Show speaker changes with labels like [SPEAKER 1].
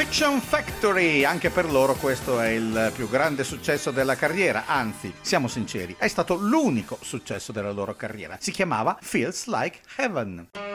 [SPEAKER 1] Fiction Factory, anche per loro questo è il più grande successo della carriera, anzi, siamo sinceri, è stato l'unico successo della loro carriera. Si chiamava Feels Like Heaven.